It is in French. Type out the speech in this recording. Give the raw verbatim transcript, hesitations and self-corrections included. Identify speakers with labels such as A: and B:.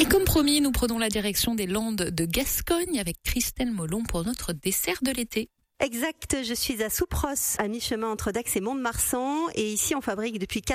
A: Et comme promis, nous prenons la direction des Landes de Gascogne avec Christelle Molon pour notre dessert de l'été.
B: Exact, je suis à Soupros, à mi-chemin entre Dax et Mont-de-Marsan, et ici on fabrique depuis